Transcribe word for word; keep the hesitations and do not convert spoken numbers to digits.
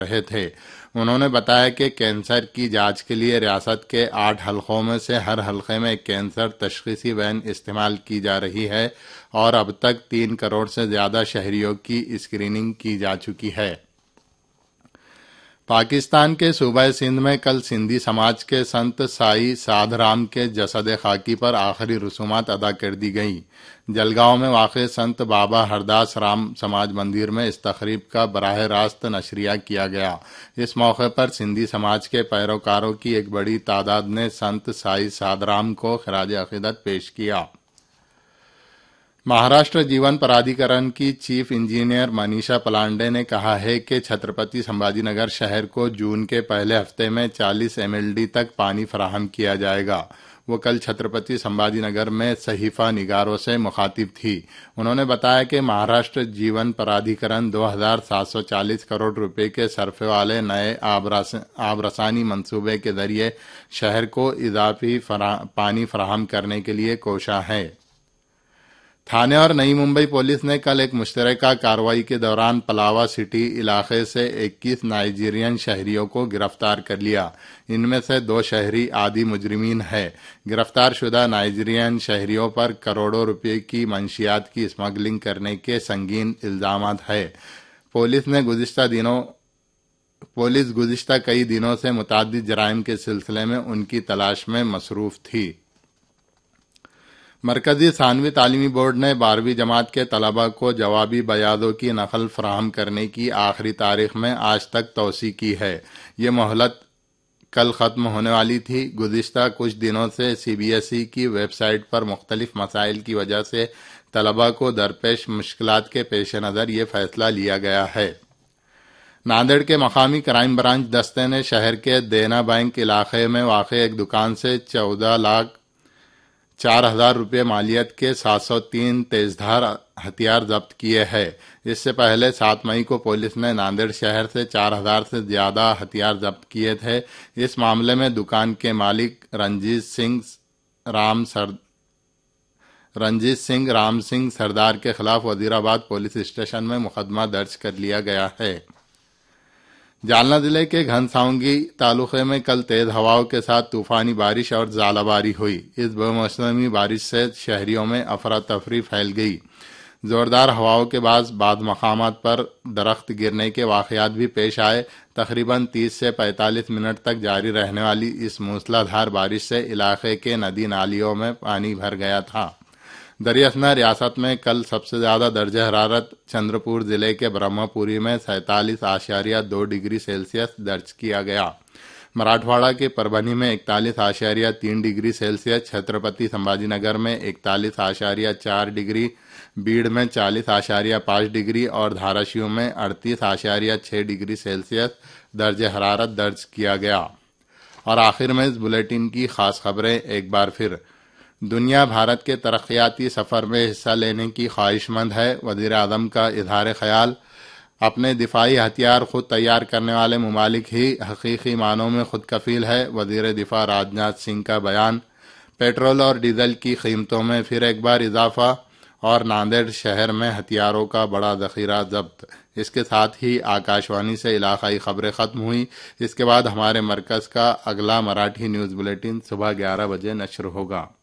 رہے تھے۔ انہوں نے بتایا کہ کینسر کی جانچ کے لیے ریاست کے آٹھ حلقوں میں سے ہر حلقے میں ایک کینسر تشخیصی وین استعمال کی جا رہی ہے اور اب تک تین کروڑ سے زیادہ شہریوں کی اسکریننگ کی جا چکی ہے۔ پاکستان کے صوبہ سندھ میں کل سندھی سماج کے سنت سائی سادھ رام کے جسد خاکی پر آخری رسومات ادا کر دی گئیں۔ جلگاؤں میں واقع سنت بابا ہرداس رام سماج مندر میں اس تقریب کا براہ راست نشریہ کیا گیا۔ اس موقع پر سندھی سماج کے پیروکاروں کی ایک بڑی تعداد نے سنت سائی سادھ رام کو خراج عقیدت پیش کیا۔ مہاراشٹر جیون پرادھیکرن کی چیف انجینئر منیشا پلانڈے نے کہا ہے کہ چھترپتی سمبھاجی نگر شہر کو جون کے پہلے ہفتے میں چالیس ایم ایل ڈی تک پانی فراہم کیا جائے گا۔ وہ کل چھترپتی سمبھاجی نگر میں صحیفہ نگاروں سے مخاطب تھی۔ انہوں نے بتایا کہ مہاراشٹر جیون پرادھیکرن دو ہزار سات سو چالیس کروڑ روپے کے صرفے والے نئے آب رسانی منصوبے کے ذریعے شہر کو اضافی پانی فراہم کرنے کے لیے کوشاں ہے۔ تھانے اور نئی ممبئی پولیس نے کل ایک مشترکہ کارروائی کے دوران پلاوا سٹی علاقے سے اکیس نائجیرین شہریوں کو گرفتار کر لیا۔ ان میں سے دو شہری عادی مجرمین ہیں۔ گرفتار شدہ نائجیرین شہریوں پر کروڑوں روپے کی منشیات کی اسمگلنگ کرنے کے سنگین الزامات ہیں۔ پولیس نے گزشتہ دنوں پولیس گزشتہ کئی دنوں سے متعدد جرائم کے سلسلے میں ان کی تلاش میں مصروف تھی۔ مرکزی ثانوی تعلیمی بورڈ نے بارہویں جماعت کے طلباء کو جوابی بیاضوں کی نقل فراہم کرنے کی آخری تاریخ میں آج تک توسیع کی ہے۔ یہ مہلت کل ختم ہونے والی تھی۔ گزشتہ کچھ دنوں سے سی بی ایس ای کی ویب سائٹ پر مختلف مسائل کی وجہ سے طلباء کو درپیش مشکلات کے پیش نظر یہ فیصلہ لیا گیا ہے۔ ناندیڑ کے مقامی کرائم برانچ دستے نے شہر کے دینا بینک علاقے میں واقع ایک دکان سے چودہ لاکھ چار ہزار روپے مالیت کے سات سو تین تیزدھار ہتھیار ضبط کیے ہیں۔ اس سے پہلے سات مئی کو پولیس نے ناندیڑ شہر سے چار ہزار سے زیادہ ہتھیار ضبط کیے تھے۔ اس معاملے میں دکان کے مالک رنجیت سنگھ رام سر رنجیت سنگھ رام سنگھ سردار کے خلاف وزیرآباد پولیس اسٹیشن میں مقدمہ درج کر لیا گیا ہے۔ جالنہ ضلع کے گھنساؤنگی تعلقے میں کل تیز ہواؤں کے ساتھ طوفانی بارش اور ژالہ باری ہوئی۔ اس بے موسمی بارش سے شہریوں میں افراتفری پھیل گئی۔ زوردار ہواؤں کے بعد بعض مقامات پر درخت گرنے کے واقعات بھی پیش آئے۔ تقریباً تیس سے پینتالیس منٹ تک جاری رہنے والی اس موسلا دھار بارش سے علاقے کے ندی نالیوں میں پانی بھر گیا تھا۔ دریاسنا ریاست میں کل سب سے زیادہ درجہ حرارت چندرپور ضلع کے برہما پوری میں سینتالیس اشاریہ دو ڈگری سیلسیس درج کیا گیا۔ مراٹھواڑہ کے پربھنی میں اکتالیس اشاریہ تین ڈگری سیلسیس، چھترپتی سمبھاجی نگر میں اکتالیس اشاریہ چار ڈگری، بیڑ میں چالیس اشاریہ پانچ ڈگری اور دھاراشیو میں اڑتیس اشاریہ چھ ڈگری سیلسیس درجہ حرارت درج کیا گیا۔ اور آخر میں اس بلیٹن کی خاص خبریں ایک بار پھر۔ دنیا بھارت کے ترقیاتی سفر میں حصہ لینے کی خواہش مند ہے، وزیر اعظم کا اظہار خیال۔ اپنے دفاعی ہتھیار خود تیار کرنے والے ممالک ہی حقیقی معنوں میں خود کفیل ہے، وزیر دفاع راجناتھ سنگھ کا بیان۔ پیٹرول اور ڈیزل کی قیمتوں میں پھر ایک بار اضافہ اور ناندیڑ شہر میں ہتھیاروں کا بڑا ذخیرہ ضبط۔ اس کے ساتھ ہی آکاشوانی سے علاقائی خبریں ختم ہوئی۔ اس کے بعد ہمارے مرکز کا اگلا مراٹھی نیوز بلیٹن صبح گیارہ بجے نشر ہوگا۔